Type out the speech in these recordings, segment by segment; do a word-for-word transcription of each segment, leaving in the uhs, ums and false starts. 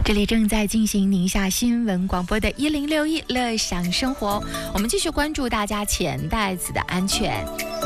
这里正在进行宁夏新闻广播的一零六一乐享生活，我们继续关注大家钱袋子的安全。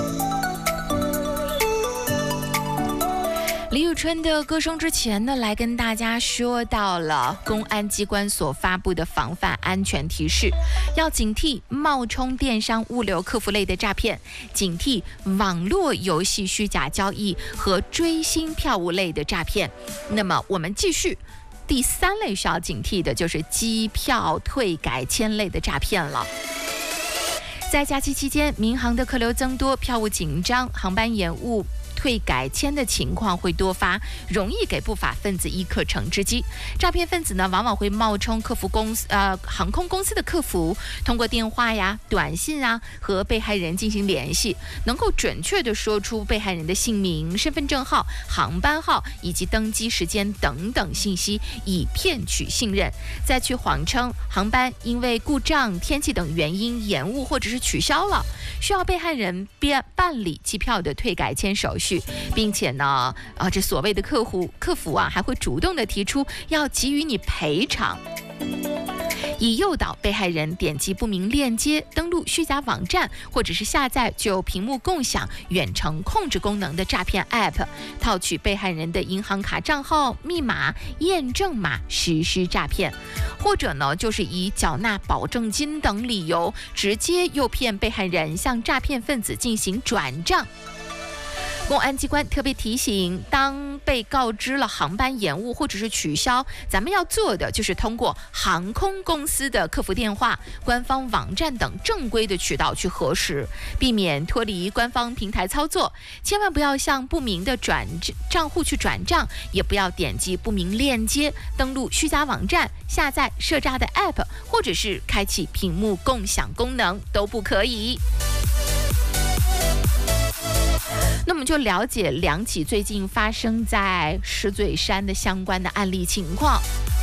李宇春的歌声之前呢，来跟大家说到了公安机关所发布的防范安全提示，要警惕冒充电商物流客服类的诈骗，警惕网络游戏虚假交易和追星票务类的诈骗。那么我们继续。第三类需要警惕的就是机票退改签类的诈骗了。在假期期间，民航的客流增多，票务紧张，航班延误、退改签的情况会多发，容易给不法分子一可乘之机。诈骗分子呢，往往会冒充客服公司、呃航空公司的客服，通过电话呀、短信啊和被害人进行联系，能够准确地说出被害人的姓名、身份证号、航班号以及登机时间等等信息，以骗取信任，再去谎称航班因为故障、天气等原因延误或者是取消了，需要被害人办理机票的退改签手续。并且呢，啊，这所谓的客户客服啊，还会主动的提出要给予你赔偿，以诱导被害人点击不明链接、登录虚假网站，或者是下载具有屏幕共享、远程控制功能的诈骗 App， 套取被害人的银行卡账号、密码、验证码实施诈骗，或者呢，就是以缴纳保证金等理由，直接诱骗被害人向诈骗分子进行转账。公安机关特别提醒，当被告知了航班延误或者是取消，咱们要做的就是通过航空公司的客服电话、官方网站等正规的渠道去核实，避免脱离官方平台操作。千万不要向不明的转账户去转账，也不要点击不明链接、登录虚假网站、下载涉诈的 App， 或者是开启屏幕共享功能都不可以。那我们就了解两起最近发生在石嘴山的相关的案例情况。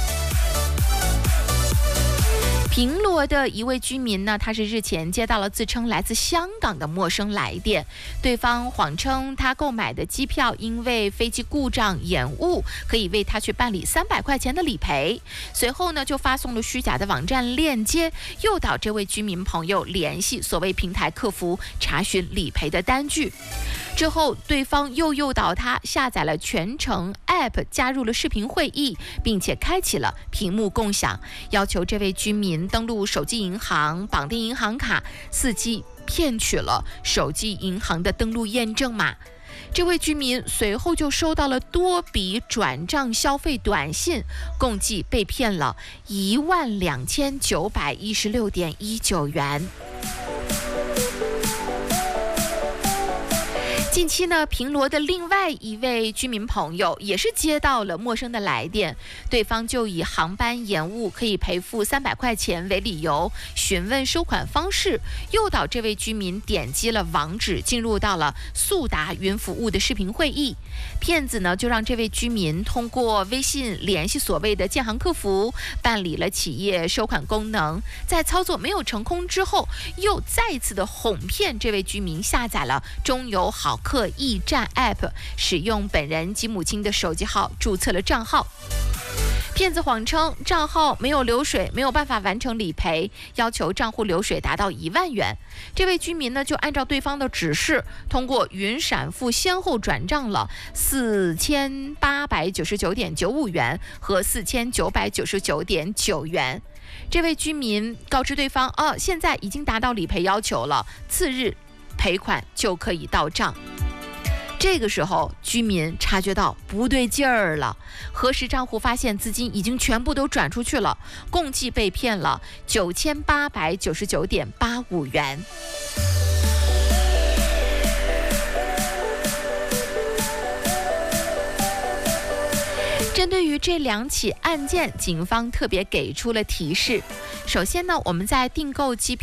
平罗的一位居民呢，他是日前接到了自称来自香港的陌生来电，对方谎称他购买的机票因为飞机故障延误，可以为他去办理三百块钱的理赔。随后呢，就发送了虚假的网站链接，诱导这位居民朋友联系所谓平台客服查询理赔的单据。之后，对方又诱导他下载了全程 App， 加入了视频会议，并且开启了屏幕共享，要求这位居民登录手机银行，绑定银行卡，伺机骗取了手机银行的登录验证码。这位居民随后就收到了多笔转账消费短信，共计被骗了一万两千九百一十六点一九元。近期呢，平罗的另外一位居民朋友也是接到了陌生的来电，对方就以航班延误可以赔付三百块钱为理由，询问收款方式，诱导这位居民点击了网址，进入到了速达云服务的视频会议。骗子呢就让这位居民通过微信联系所谓的建行客服，办理了企业收款功能，在操作没有成功之后，又再次的哄骗这位居民下载了中油好客驿站 App， 使用本人及母亲的手机号注册了账号。骗子谎称账号没有流水，没有办法完成理赔，要求账户流水达到一万元。这位居民呢，就按照对方的指示，通过云闪付先后转账了四千八百九十九点九五元和四千九百九十九点九元。这位居民告知对方，哦，现在已经达到理赔要求了，次日赔款就可以到账。这个时候，居民察觉到不对劲儿了，核实账户发现资金已经全部都转出去了，共计被骗了九千八百九十九点八五元。针对于这两起案件，警方特别给出了提示。首先呢，我们在订购机票